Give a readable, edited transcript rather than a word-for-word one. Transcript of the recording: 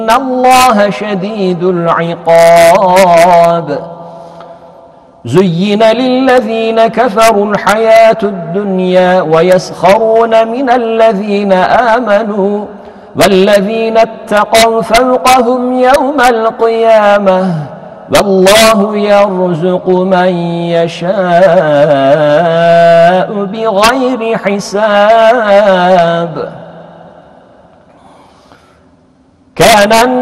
الله شديد العقاب. زين للذين كفروا الحياة الدنيا ويسخرون من الذين آمنوا والذين اتقوا فوقهم يوم القيامة والله يرزق من يشاء بغير حساب. كان